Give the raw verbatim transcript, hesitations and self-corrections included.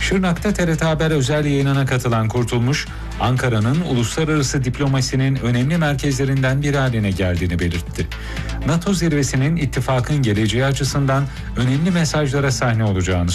Şırnak'ta T R T Haber özel yayınına katılan Kurtulmuş, Ankara'nın uluslararası diplomasinin önemli merkezlerinden biri haline geldiğini belirtti. NATO zirvesinin ittifakın geleceği açısından önemli mesajlara sahne olacağını